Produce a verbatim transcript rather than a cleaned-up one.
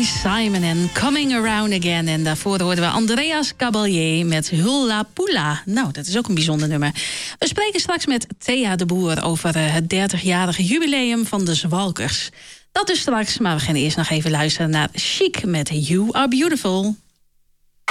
Simon en Coming Around Again. En daarvoor hoorden we Andreas Caballé met Hula Pula. Nou, dat is ook een bijzonder nummer. We spreken straks met Thea de Boer over het dertigjarige jubileum van de Zwalkers. Dat is straks, maar we gaan eerst nog even luisteren naar Chic met You Are Beautiful.